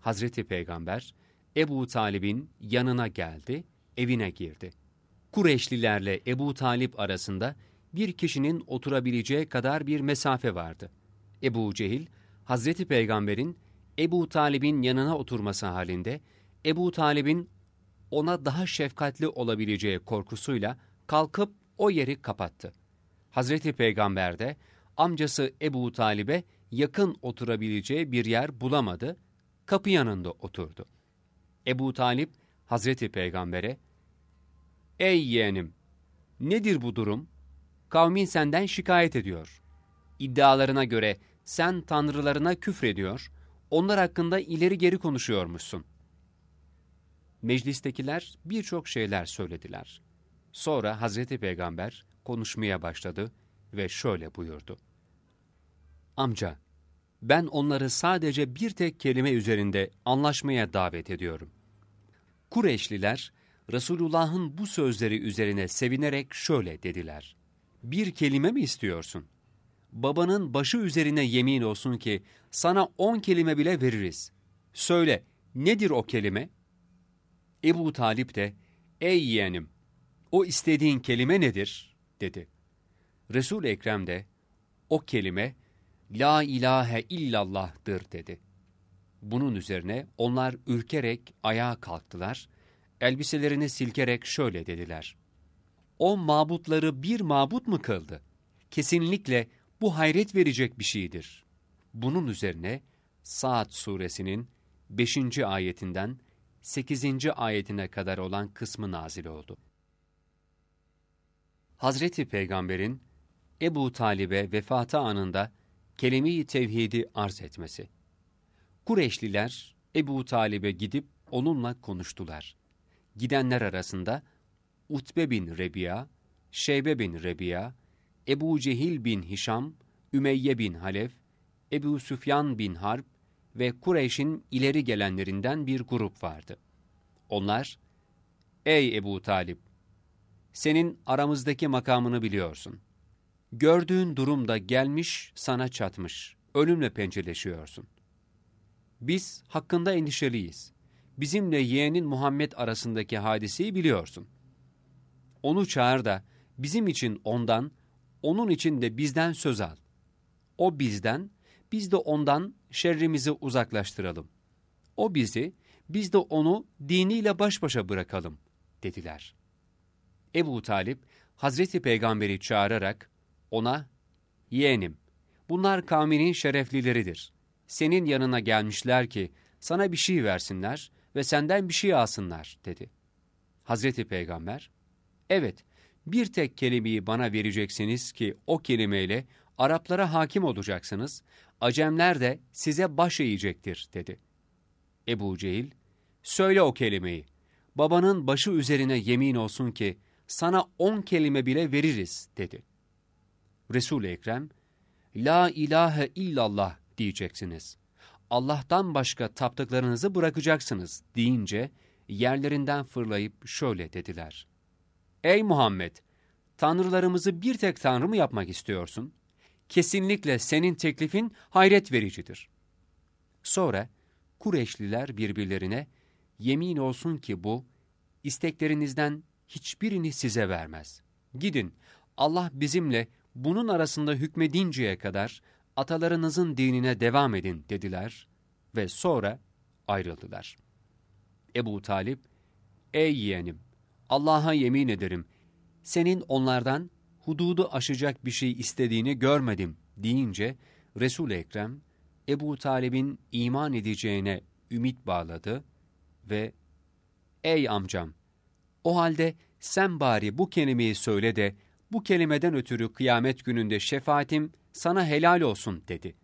Hazreti Peygamber, Ebu Talib'in yanına geldi, evine girdi. Kureyşlilerle Ebu Talib arasında bir kişinin oturabileceği kadar bir mesafe vardı. Ebu Cehil, Hazreti Peygamber'in Ebu Talib'in yanına oturması halinde, Ebu Talib'in ona daha şefkatli olabileceği korkusuyla kalkıp o yeri kapattı. Hazreti Peygamber de amcası Ebu Talib'e yakın oturabileceği bir yer bulamadı, kapı yanında oturdu. Ebu Talib, Hazreti Peygamber'e, "Ey yeğenim, nedir bu durum? Kavmin senden şikayet ediyor. İddialarına göre sen tanrılarına küfrediyor, onlar hakkında ileri geri konuşuyormuşsun." Meclistekiler birçok şeyler söylediler. Sonra Hazreti Peygamber konuşmaya başladı ve şöyle buyurdu: "Amca, ben onları sadece bir tek kelime üzerinde anlaşmaya davet ediyorum." Kureyşliler, Resulullah'ın bu sözleri üzerine sevinerek şöyle dediler: "Bir kelime mi istiyorsun? Babanın başı üzerine yemin olsun ki sana 10 kelime bile veririz. Söyle, nedir o kelime?" Ebu Talip de, "Ey yeğenim, o istediğin kelime nedir?" dedi. Resul-i Ekrem de, "O kelime, La ilahe illallah'tır" dedi. Bunun üzerine onlar ürkerek ayağa kalktılar, elbiselerini silkerek şöyle dediler: "O mabutları bir mabut mu kıldı? Kesinlikle bu hayret verecek bir şeydir." Bunun üzerine Saad suresinin 5. ayetinden 8. ayetine kadar olan kısmı nazil oldu. Hazreti Peygamber'in Ebu Talib'e vefatı anında kelime-i tevhidi arz etmesi. Kureyşliler Ebu Talib'e gidip onunla konuştular. Gidenler arasında Utbe bin Rebi'a, Şeybe bin Rebi'a, Ebu Cehil bin Hişam, Ümeyye bin Halef, Ebu Süfyan bin Harp ve Kureyş'in ileri gelenlerinden bir grup vardı. Onlar, "Ey Ebu Talib, senin aramızdaki makamını biliyorsun. Gördüğün durumda gelmiş, sana çatmış, ölümle pençeleşiyorsun. Biz hakkında endişeliyiz. Bizimle yeğenin Muhammed arasındaki hadiseyi biliyorsun. Onu çağır da bizim için ondan, onun için de bizden söz al. O bizden, biz de ondan şerrimizi uzaklaştıralım. O bizi, biz de onu diniyle baş başa bırakalım," dediler. Ebu Talip, Hazreti Peygamber'i çağırarak ona, "Yeğenim, bunlar kavminin şereflileridir. Senin yanına gelmişler ki sana bir şey versinler ve senden bir şey alsınlar," dedi. Hazreti Peygamber, "Evet, bir tek kelimeyi bana vereceksiniz ki o kelimeyle Araplara hakim olacaksınız, Acemler de size baş eğecektir," dedi. Ebu Cehil, "Söyle o kelimeyi. Babanın başı üzerine yemin olsun ki sana 10 kelime bile veririz," dedi. Resul-i Ekrem, "La ilahe illallah diyeceksiniz. Allah'tan başka taptıklarınızı bırakacaksınız," deyince yerlerinden fırlayıp şöyle dediler: "Ey Muhammed, tanrılarımızı bir tek tanrı mı yapmak istiyorsun? Kesinlikle senin teklifin hayret vericidir." Sonra Kureyşliler birbirlerine, "Yemin olsun ki bu, isteklerinizden hiçbirini size vermez. Gidin, Allah bizimle bunun arasında hükmedinceye kadar atalarınızın dinine devam edin," dediler ve sonra ayrıldılar. Ebu Talip, "Ey yeğenim, Allah'a yemin ederim, senin onlardan hududu aşacak bir şey istediğini görmedim," deyince Resul-i Ekrem, Ebu Talib'in iman edeceğine ümit bağladı ve "Ey amcam, o halde sen bari bu kelimeyi söyle de bu kelimeden ötürü kıyamet gününde şefaatim sana helal olsun," dedi.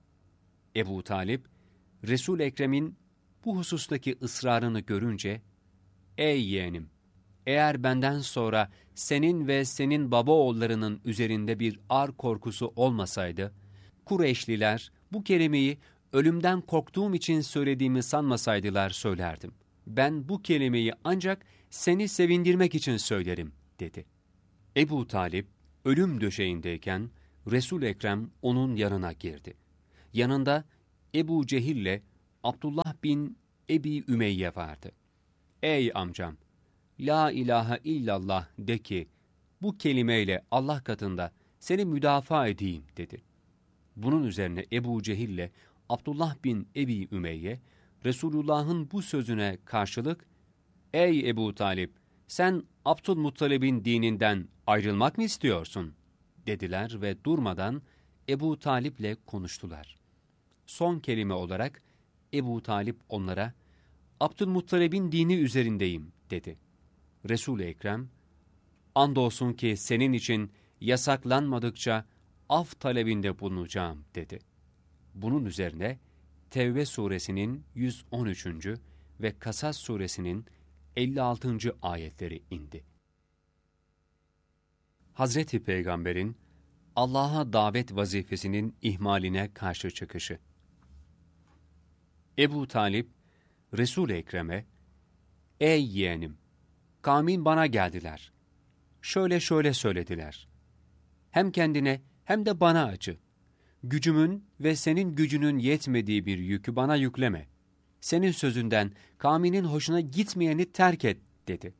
Ebu Talip, Resul-i Ekrem'in bu husustaki ısrarını görünce, "Ey yeğenim, eğer benden sonra senin ve senin baba oğullarının üzerinde bir ar korkusu olmasaydı, Kureyşliler bu kelimeyi ölümden korktuğum için söylediğimi sanmasaydılar söylerdim. Ben bu kelimeyi ancak seni sevindirmek için söylerim," dedi. Ebu Talip ölüm döşeğindeyken Resul-i Ekrem onun yanına girdi. Yanında Ebu Cehil'le Abdullah bin Ebi Ümeyye vardı. Ey amcam! La ilahe illallah de ki, bu kelimeyle Allah katında seni müdafaa edeyim dedi. Bunun üzerine Ebu Cehil'le Abdullah bin Ebi Ümeyye, Resulullah'ın bu sözüne karşılık, ''Ey Ebu Talip, sen Abdülmuttalib'in dininden ayrılmak mı istiyorsun?'' dediler ve durmadan Ebu Talip'le konuştular. Son kelime olarak Ebu Talip onlara, ''Abdülmuttalib'in dini üzerindeyim.'' dedi. Resul-i Ekrem, ''Andolsun ki senin için yasaklanmadıkça af talebinde bulunacağım.'' dedi. Bunun üzerine Tevbe suresinin 113. ve Kasas suresinin 56. ayetleri indi. Hazreti Peygamber'in Allah'a davet vazifesinin ihmaline karşı çıkışı. Ebu Talip, Resul-i Ekrem'e, ''Ey yeğenim, kavmin bana geldiler. Şöyle şöyle söylediler. Hem kendine hem de bana acı. Gücümün ve senin gücünün yetmediği bir yükü bana yükleme. Senin sözünden kavminin hoşuna gitmeyeni terk et.'' dedi.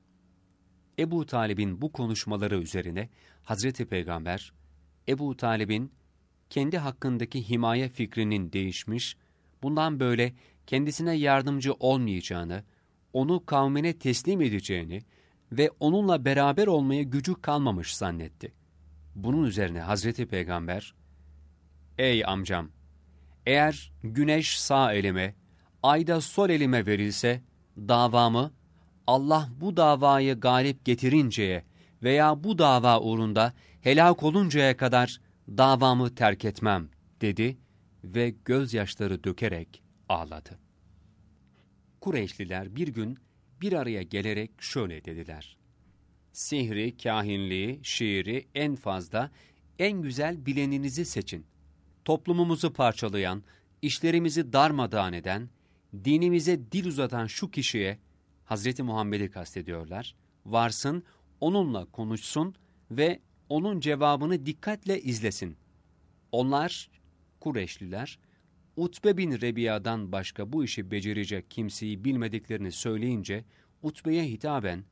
Ebu Talib'in bu konuşmaları üzerine Hazreti Peygamber, Ebu Talib'in kendi hakkındaki himaye fikrinin değişmiş, bundan böyle kendisine yardımcı olmayacağını, onu kavmine teslim edeceğini ve onunla beraber olmaya gücü kalmamış zannetti. Bunun üzerine Hazreti Peygamber, ''Ey amcam, eğer güneş sağ elime, ay da sol elime verilse, davamı Allah bu davayı galip getirinceye veya bu dava uğrunda helak oluncaya kadar davamı terk etmem.'' dedi ve gözyaşları dökerek ağladı. Kureyşliler bir gün bir araya gelerek şöyle dediler: ''Sihri, kahinliği, şiiri en fazla, en güzel bileninizi seçin. Toplumumuzu parçalayan, işlerimizi darmadağın eden, dinimize dil uzatan şu kişiye,'' Hazreti Muhammed'i kastediyorlar, ''varsın, onunla konuşsun ve onun cevabını dikkatle izlesin.'' Onlar, Kureyşliler, Utbe bin Rebiya'dan başka bu işi becerecek kimseyi bilmediklerini söyleyince, Utbe'ye hitaben,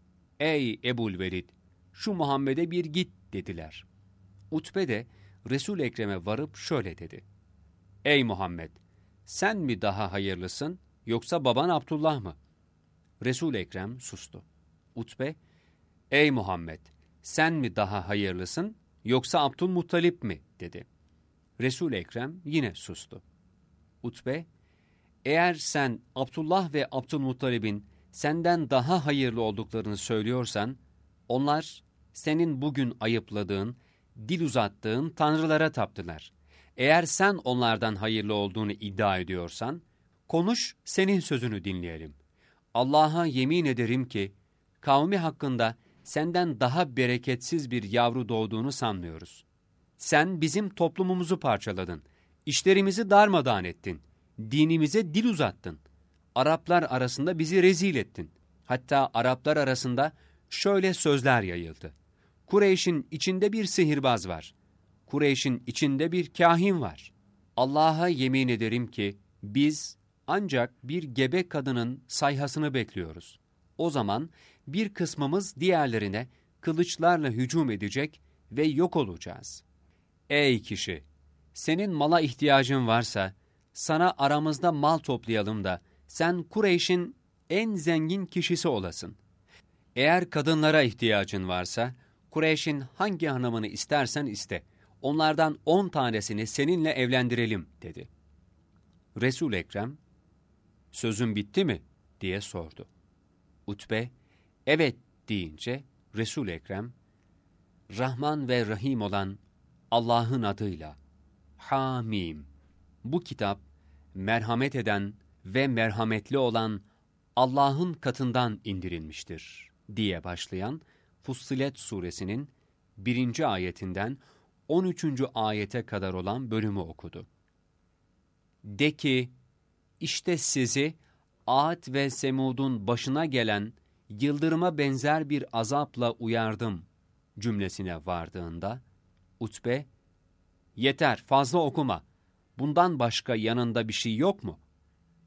''Ey Ebu'l-Velid, şu Muhammed'e bir git.'' dediler. Utbe de Resul-i Ekrem'e varıp şöyle dedi: ''Ey Muhammed, sen mi daha hayırlısın, yoksa baban Abdullah mı?'' Resul-i Ekrem sustu. Utbe, ''Ey Muhammed, sen mi daha hayırlısın, yoksa Abdülmuttalip mi?'' dedi. Resul-i Ekrem yine sustu. Utbe, ''Eğer sen Abdullah ve Abdülmuttalib'in senden daha hayırlı olduklarını söylüyorsan, onlar senin bugün ayıpladığın, dil uzattığın tanrılara taptılar. Eğer sen onlardan hayırlı olduğunu iddia ediyorsan, konuş, senin sözünü dinleyelim. Allah'a yemin ederim ki, kavmi hakkında senden daha bereketsiz bir yavru doğduğunu sanmıyoruz. Sen bizim toplumumuzu parçaladın, işlerimizi darmadağın ettin, dinimize dil uzattın. Araplar arasında bizi rezil ettin. Hatta Araplar arasında şöyle sözler yayıldı: Kureyş'in içinde bir sihirbaz var. Kureyş'in içinde bir kahin var. Allah'a yemin ederim ki biz ancak bir gebe kadının sayhasını bekliyoruz. O zaman bir kısmımız diğerlerine kılıçlarla hücum edecek ve yok olacağız. Ey kişi! Senin mala ihtiyacın varsa sana aramızda mal toplayalım da sen Kureyş'in en zengin kişisi olasın. Eğer kadınlara ihtiyacın varsa Kureyş'in hangi hanımını istersen iste. Onlardan 10 tanesini seninle evlendirelim dedi. Resul-i Ekrem, sözün bitti mi diye sordu. Utbe, evet deyince Resul-i Ekrem, Rahman ve Rahim olan Allah'ın adıyla, Hamim, bu kitap merhamet eden ve merhametli olan Allah'ın katından indirilmiştir diye başlayan Fussilet suresinin 1. ayetinden 13. ayete kadar olan bölümü okudu. De ki, işte sizi Ad ve Semud'un başına gelen yıldırıma benzer bir azapla uyardım cümlesine vardığında, Utbe, yeter fazla okuma, bundan başka yanında bir şey yok mu?